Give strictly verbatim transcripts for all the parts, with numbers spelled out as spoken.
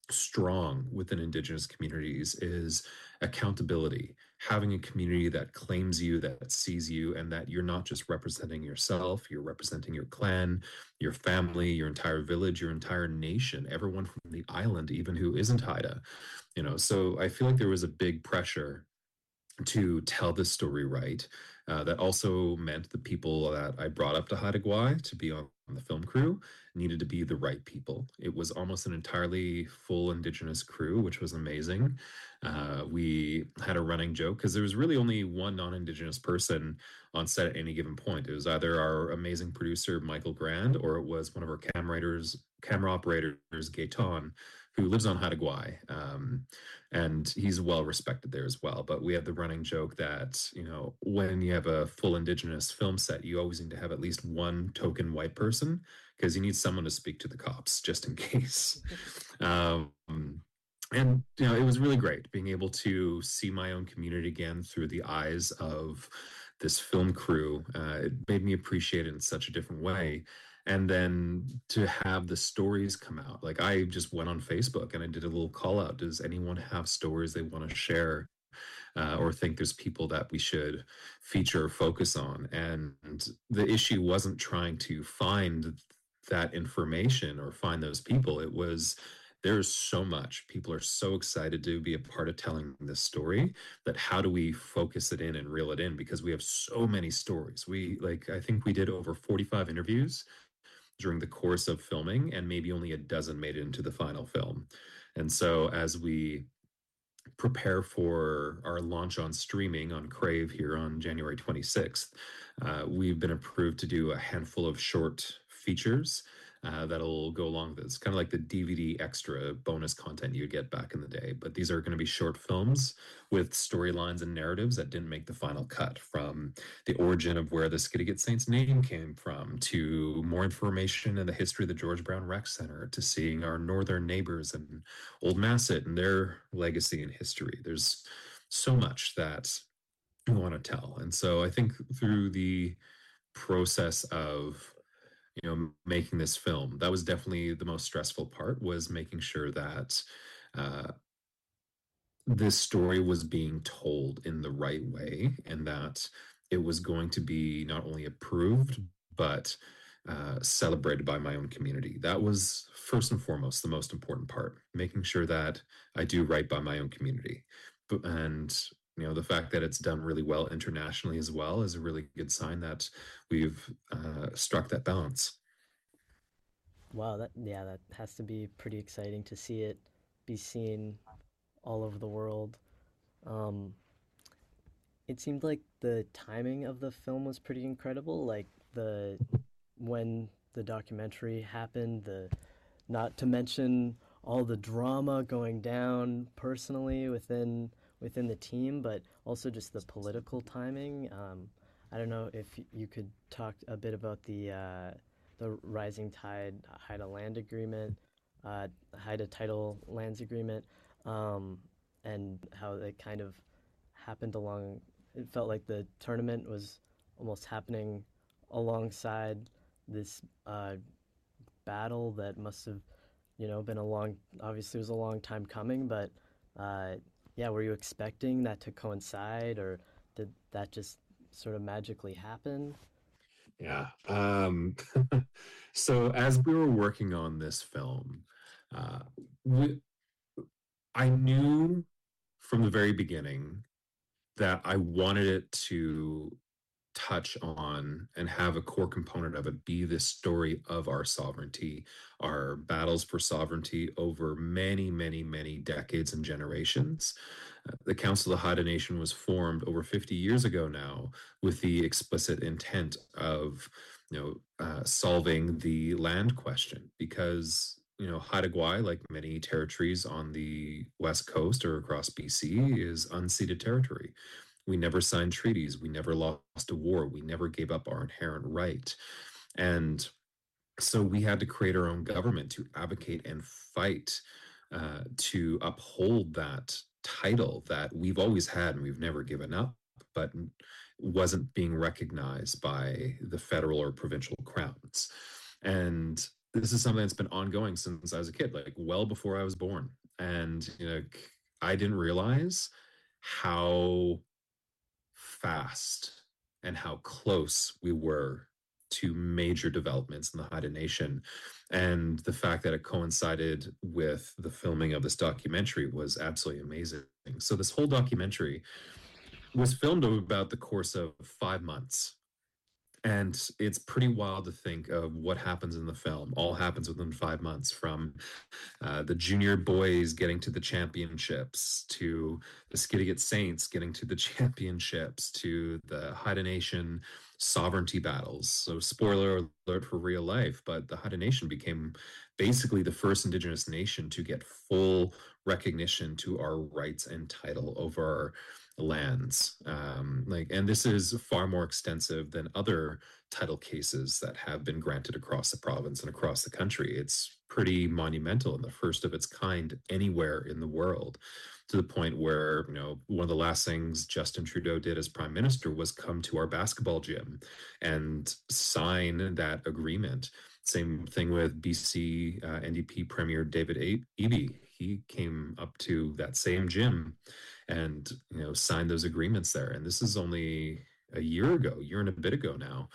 strong within Indigenous communities is accountability, having a community that claims you, that sees you, and that you're not just representing yourself, you're representing your clan, your family, your entire village, your entire nation, everyone from the island, even who isn't Haida. You know, so I feel like there was a big pressure to tell this story right. Uh, that also meant the people that I brought up to Haida Gwaii to be on the film crew needed to be the right people. It was almost an entirely full Indigenous crew, which was amazing. Uh, we had a running joke because there was really only one non-Indigenous person on set at any given point. It was either our amazing producer Michael Grand or it was one of our cam writers, camera operators, Gaetan, who lives on Haida Gwaii. Um, and he's well respected there as well. But we have the running joke that, you know, when you have a full Indigenous film set, you always need to have at least one token white person because you need someone to speak to the cops just in case. Um, and you know, it was really great being able to see my own community again through the eyes of this film crew. Uh, it made me appreciate it in such a different way. And then to have the stories come out, like I just went on Facebook and I did a little call out. Does anyone have stories they want to share? Uh, or think there's people that we should feature or focus on. And the issue wasn't trying to find that information or find those people. It was there's so much. People are so excited to be a part of telling this story that how do we focus it in and reel it in? Because we have so many stories. We like, I think we did over forty-five interviews during the course of filming, and maybe only a dozen made it into the final film. And so as we prepare for our launch on streaming on Crave here on January twenty-sixth. Uh, we've been approved to do a handful of short features uh, that'll go along with it. It's kind of like the D V D extra bonus content you'd get back in the day. But these are going to be short films with storylines and narratives that didn't make the final cut, from the origin of where the Skidegate Saints name came from, to more information in the history of the George Brown Rec Center, to seeing our northern neighbors and Old Masset and their legacy and history. There's so much that we want to tell. And so I think through the process of you know making this film, that was definitely the most stressful part, was making sure that uh, this story was being told in the right way and that it was going to be not only approved but uh, celebrated by my own community. That was first and foremost the most important part, making sure that I do right by my own community. And you know the fact that it's done really well internationally as well is a really good sign that we've uh, struck that balance. Wow, that yeah, that has to be pretty exciting to see it be seen all over the world. Um, it seemed like the timing of the film was pretty incredible. Like the when the documentary happened, the not to mention all the drama going down personally within within the team, but also just the political timing. Um, I don't know if you could talk a bit about the uh, the Rising Tide Haida Land Agreement, uh, Haida Title Lands Agreement, um, and how it kind of happened along. It felt like the tournament was almost happening alongside this uh, battle that must have, you know, been a long, obviously it was a long time coming, but uh, yeah, were you expecting that to coincide, or did that just sort of magically happen? Yeah. Um, so as we were working on this film, uh, we, I knew from the very beginning that I wanted it to touch on and have a core component of it be this story of our sovereignty, our battles for sovereignty over many, many, many decades and generations. Uh, the Council of the Haida Nation was formed over fifty years ago now with the explicit intent of, you know, uh, solving the land question because you know, Haida Gwaii, like many territories on the West Coast or across B C, is unceded territory. We never signed treaties. We never lost a war. We never gave up our inherent right. And so we had to create our own government to advocate and fight uh, to uphold that title that we've always had and we've never given up, but wasn't being recognized by the federal or provincial crowns. And this is something that's been ongoing since I was a kid, like well before I was born. And, you know, I didn't realize how fast and how close we were to major developments in the Haida Nation. And the fact that it coincided with the filming of this documentary was absolutely amazing. So, this whole documentary was filmed over about the course of five months. And it's pretty wild to think of what happens in the film. All happens within five months, from uh, the junior boys getting to the championships, to the Skidegate Saints getting to the championships, to the Haida Nation sovereignty battles. So, spoiler alert for real life, but the Haida Nation became basically the first Indigenous nation to get full recognition to our rights and title over our lands. Um, like, and this is far more extensive than other title cases that have been granted across the province and across the country. It's pretty monumental and the first of its kind anywhere in the world, to the point where, you know, one of the last things Justin Trudeau did as prime minister was come to our basketball gym and sign that agreement. Same thing with B C uh, N D P Premier David Eby. He came up to that same gym and, you know, signed those agreements there. And this is only a year ago, year and a bit ago now.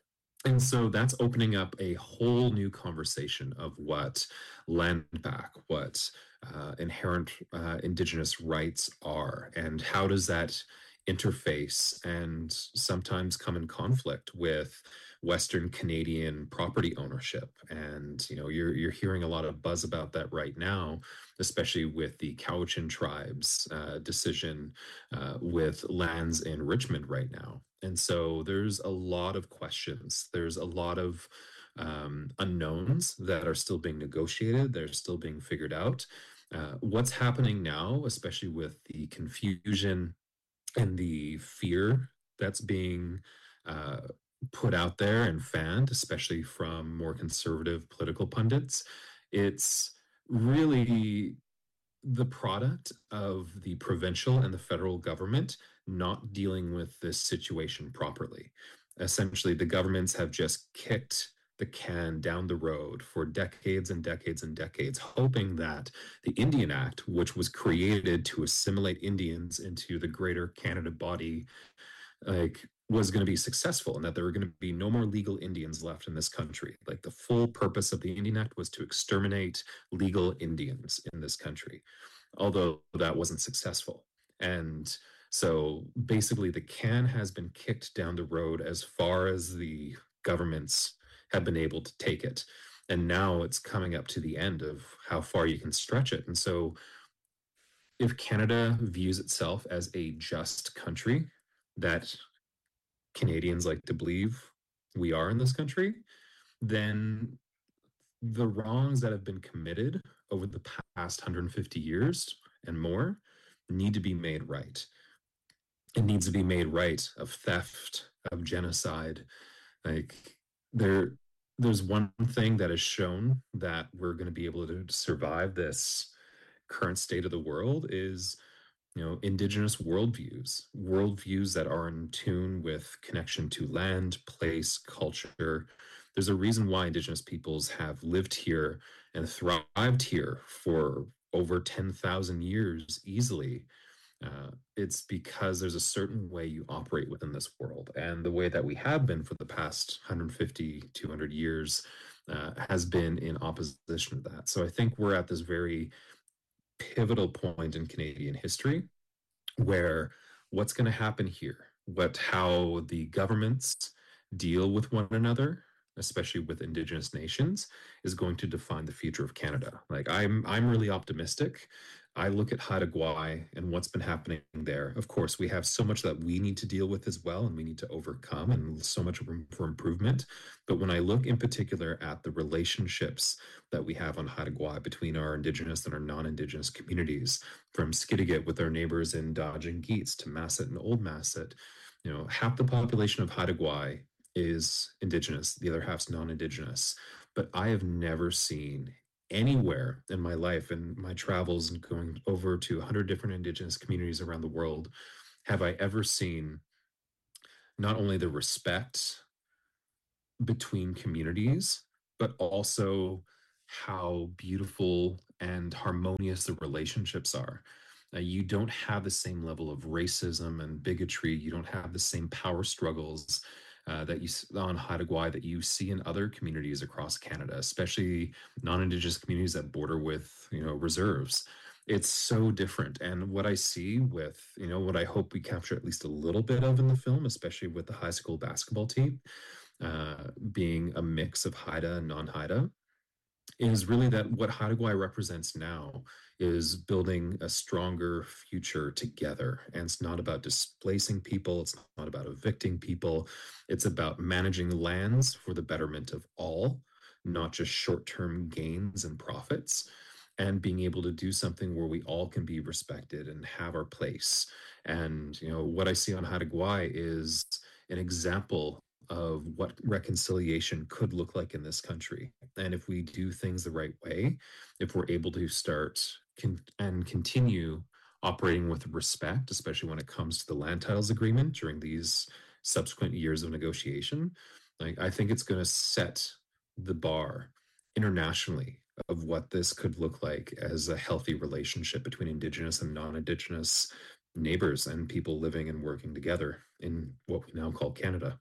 And so that's opening up a whole new conversation of what land back, what uh, inherent uh, Indigenous rights are, and how does that interface and sometimes come in conflict with Western Canadian property ownership. And, you know, you're you're hearing a lot of buzz about that right now, especially with the Cowichan tribes uh, decision uh, with lands in Richmond right now. And so there's a lot of questions. There's a lot of um, unknowns that are still being negotiated. They're still being figured out. Uh, what's happening now, especially with the confusion and the fear that's being uh, put out there and fanned, especially from more conservative political pundits, it's really the product of the provincial and the federal government not dealing with this situation properly. Essentially, the governments have just kicked the can down the road for decades and decades and decades, hoping that the Indian Act, which was created to assimilate Indians into the greater Canada body, like was going to be successful, and that there were going to be no more legal Indians left in this country. Like, the full purpose of the Indian Act was to exterminate legal Indians in this country, although that wasn't successful. And so basically the can has been kicked down the road as far as the governments have been able to take it. And now it's coming up to the end of how far you can stretch it. And so if Canada views itself as a just country that Canadians like to believe we are in this country, then the wrongs that have been committed over the past one hundred fifty years and more need to be made right. It needs to be made right of theft, of genocide. Like, there, there's one thing that has shown that we're going to be able to survive this current state of the world is, you know, Indigenous worldviews, worldviews that are in tune with connection to land, place, culture. There's a reason why Indigenous peoples have lived here and thrived here for over ten thousand years easily. Uh, it's because there's a certain way you operate within this world. And the way that we have been for the past one hundred fifty, two hundred years uh, has been in opposition to that. So I think we're at this very pivotal point in Canadian history where what's going to happen here, what how the governments deal with one another, especially with Indigenous nations, is going to define the future of Canada. Like, I'm I'm really optimistic. I look at Haida Gwaii and what's been happening there. Of course, we have so much that we need to deal with as well, and we need to overcome, and so much room for improvement. But when I look in particular at the relationships that we have on Haida Gwaii between our Indigenous and our non-Indigenous communities, from Skidegate with our neighbors in Dodge and Geets to Masset and Old Masset, you know, half the population of Haida Gwaii is Indigenous, the other half's non-Indigenous. But I have never seen anywhere in my life and my travels and going over to one hundred different Indigenous communities around the world, have I ever seen not only the respect between communities, but also how beautiful and harmonious the relationships are. Uh, you don't have the same level of racism and bigotry. You don't have the same power struggles uh, that you on Haida Gwaii that you see in other communities across Canada, especially non-Indigenous communities that border with, you know, reserves. It's so different. And what I see with, you know, what I hope we capture at least a little bit of in the film, especially with the high school basketball team, uh, being a mix of Haida and non-Haida, is really that what Haida Gwaii represents now is building a stronger future together. And it's not about displacing people, it's not about evicting people, it's about managing lands for the betterment of all, not just short term gains and profits. And being able to do something where we all can be respected and have our place. And you know what I see on Haida Gwaii is an example of what reconciliation could look like in this country. And if we do things the right way, if we're able to start con- and continue operating with respect, especially when it comes to the land titles agreement during these subsequent years of negotiation, like, I think it's going to set the bar internationally of what this could look like as a healthy relationship between Indigenous and non Indigenous neighbors and people living and working together in what we now call Canada.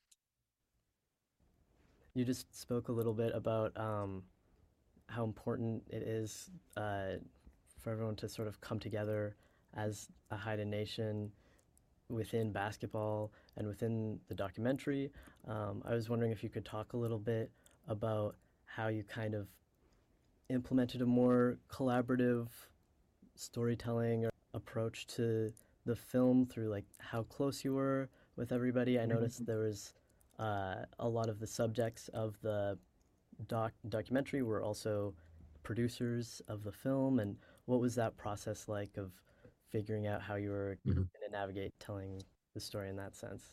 You just spoke a little bit about um, how important it is uh, for everyone to sort of come together as a Haida nation within basketball and within the documentary. Um, I was wondering if you could talk a little bit about how you kind of implemented a more collaborative storytelling or approach to the film through like how close you were with everybody. I noticed there was uh, a lot of the subjects of the doc documentary were also producers of the film, and what was that process like of figuring out how you were Mhm. going to navigate telling the story in that sense?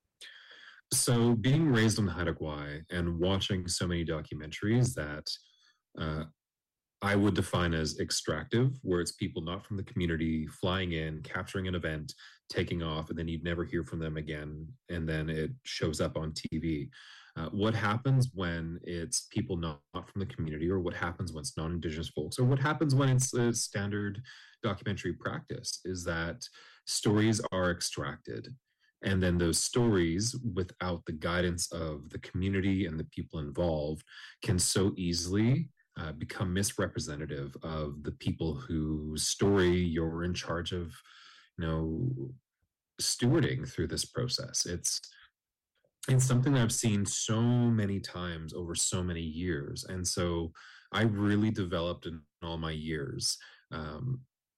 So, being raised on Haida Gwaii and watching so many documentaries that uh, I would define as extractive, where it's people not from the community flying in, capturing an event, taking off, and then you'd never hear from them again. And then it shows up on T V. Uh, what happens when it's people not, not from the community, or what happens when it's non Indigenous folks, or what happens when it's a standard documentary practice is that stories are extracted. And then those stories, without the guidance of the community and the people involved, can so easily uh, become misrepresentative of the people whose story you're in charge of, you know, stewarding through this process. It's it's something that I've seen so many times over so many years, and so I really developed in all my years um,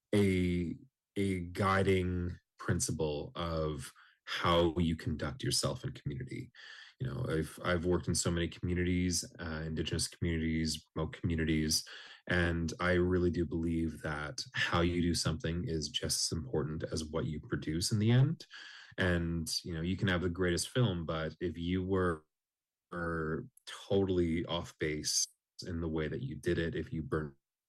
a a guiding principle of how you conduct yourself in community. You know, I've I've worked in so many communities, uh, Indigenous communities, remote communities, and I really do believe that how you do something is just as important as what you produce in the end. And you know, you can have the greatest film, but if you were, were totally off base in the way that you did it, if you burned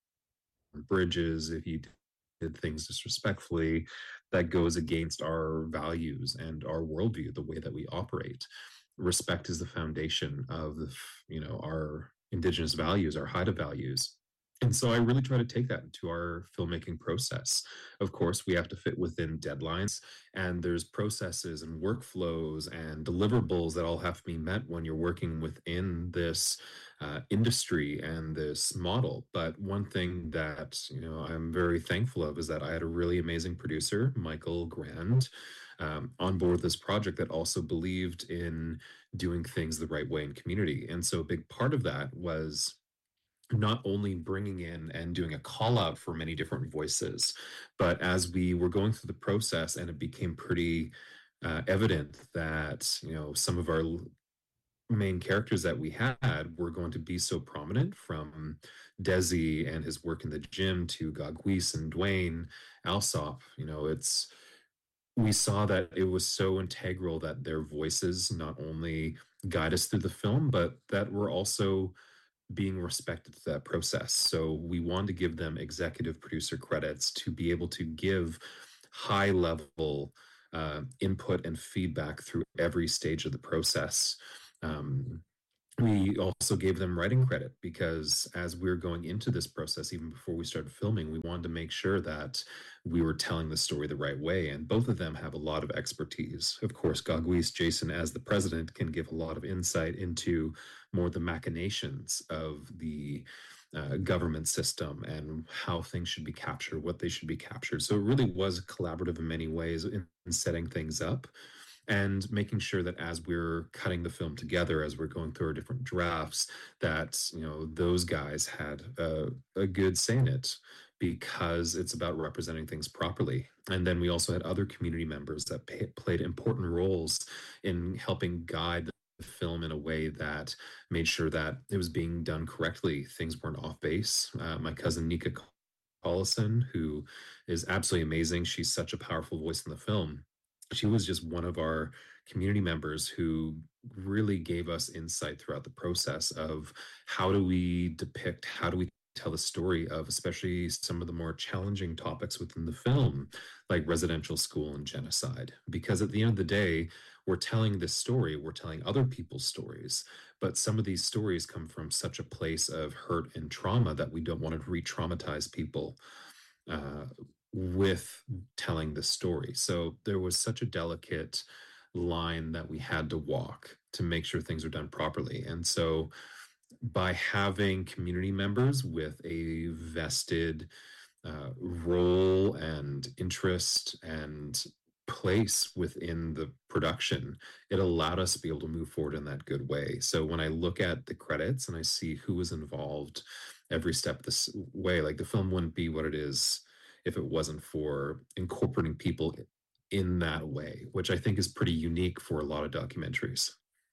bridges, if you did things disrespectfully, that goes against our values and our worldview, the way that we operate. Respect is the foundation of the, you know, our Indigenous values, our Haida values. And so I really try to take that into our filmmaking process. Of course, we have to fit within deadlines, and there's processes and workflows and deliverables that all have to be met when you're working within this uh, industry and this model. But one thing that, you know, I'm very thankful of is that I had a really amazing producer, Michael Grand, um, on board this project that also believed in doing things the right way in community. And so a big part of that was not only bringing in and doing a call out for many different voices, but as we were going through the process and it became pretty uh, evident that, you know, some of our main characters that we had were going to be so prominent, from Desi and his work in the gym to Gagwis and Dwayne Alsop. You know, it's we saw that it was so integral that their voices not only guide us through the film, but that we're also being respected to that process. So we wanted to give them executive producer credits to be able to give high level uh, input and feedback through every stage of the process. Um, We also gave them writing credit because as we are going into this process, even before we started filming, we wanted to make sure that we were telling the story the right way. And both of them have a lot of expertise. Of course, Gaguis, Jason, as the president, can give a lot of insight into more the machinations of the uh, government system and how things should be captured, what they should be captured. So it really was collaborative in many ways in, in setting things up and making sure that as we're cutting the film together, as we're going through our different drafts, that you know those guys had a, a good say in it because it's about representing things properly. And then we also had other community members that pay, played important roles in helping guide the film in a way that made sure that it was being done correctly. Things weren't off base. Uh, my cousin Nika Collison, who is absolutely amazing. She's such a powerful voice in the film. She was just one of our community members who really gave us insight throughout the process of how do we depict, how do we tell the story of especially some of the more challenging topics within the film, like residential school and genocide. Because at the end of the day, we're telling this story, we're telling other people's stories, but some of these stories come from such a place of hurt and trauma that we don't want to re-traumatize people uh, with telling the story. So there was such a delicate line that we had to walk to make sure things are done properly. And so by having community members with a vested uh, role and interest and place within the production, it allowed us to be able to move forward in that good way. So when I look at the credits and I see who was involved every step this way, like the film wouldn't be what it is if it wasn't for incorporating people in that way, which I think is pretty unique for a lot of documentaries.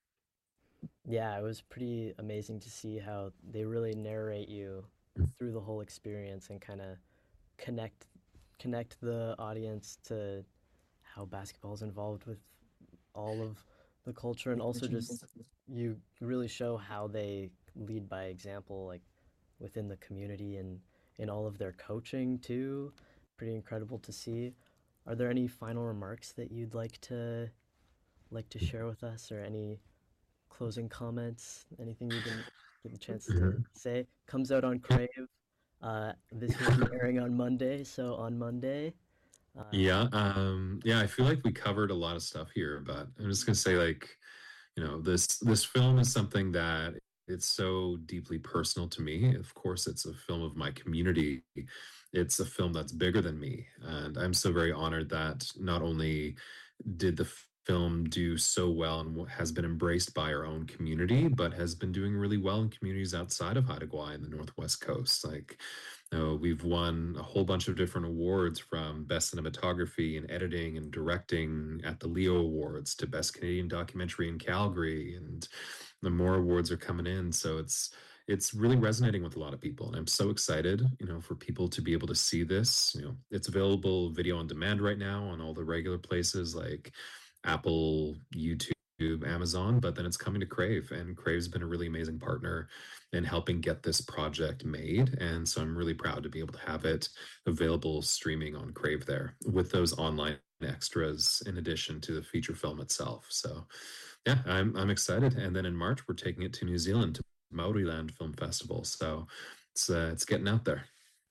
Yeah, it was pretty amazing to see how they really narrate you through the whole experience and kind of connect connect the audience to how basketball is involved with all of the culture, and also just you really show how they lead by example, like within the community and in all of their coaching too. Pretty incredible to see. Are there any final remarks that you'd like to like to share with us, or any closing comments? Anything you didn't get the chance to Mhm. say? Comes out on Crave. Uh, this will be airing on Monday, so on Monday. Uh, Yeah, um, yeah, I feel like we covered a lot of stuff here, but I'm just gonna say, like, you know, this this film is something that it's so deeply personal to me. Of course, it's a film of my community. It's a film that's bigger than me, and I'm so very honored that not only did the film do so well and has been embraced by our own community, but has been doing really well in communities outside of Haida Gwaii in the Northwest Coast. Like, you know, we've won a whole bunch of different awards from best cinematography and editing and directing at the Leo Awards to best Canadian documentary in Calgary, and the more awards are coming in. So it's it's really resonating with a lot of people, and I'm so excited, you know, for people to be able to see this. You know, it's available video on demand right now on all the regular places like Apple, YouTube, Amazon, but then it's coming to Crave, and Crave's been a really amazing partner in helping get this project made. And so I'm really proud to be able to have it available streaming on Crave there with those online extras in addition to the feature film itself. So yeah, I'm I'm excited. And then in March we're taking it to New Zealand to Maoriland Film Festival. So it's uh, it's getting out there.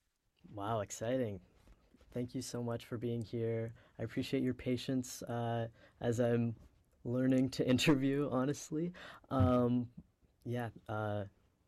wow, exciting. Thank you so much for being here. I appreciate your patience uh, as I'm learning to interview, honestly. Um, yeah, uh,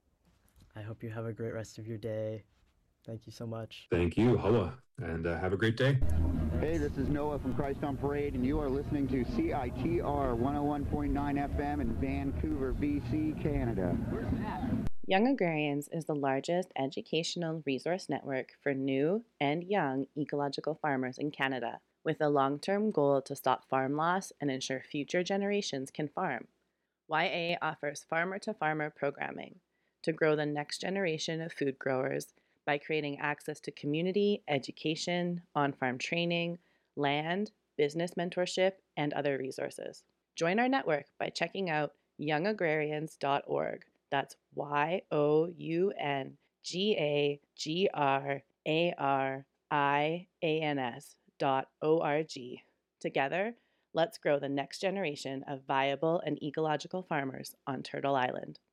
I hope you have a great rest of your day. Thank you so much. Thank you, Hoa, and uh, have a great day. Hey, this is Noah from Christ on Parade, and you are listening to C I T R one oh one point nine F M in Vancouver, B C, Canada. Young Agrarians is the largest educational resource network for new and young ecological farmers in Canada, with a long-term goal to stop farm loss and ensure future generations can farm. Y A offers farmer-to-farmer programming to grow the next generation of food growers by creating access to community, education, on-farm training, land, business mentorship, and other resources. Join our network by checking out young agrarians dot org. That's Y O U N G A G R A R I A N S dot O R G. Together, let's grow the next generation of viable and ecological farmers on Turtle Island.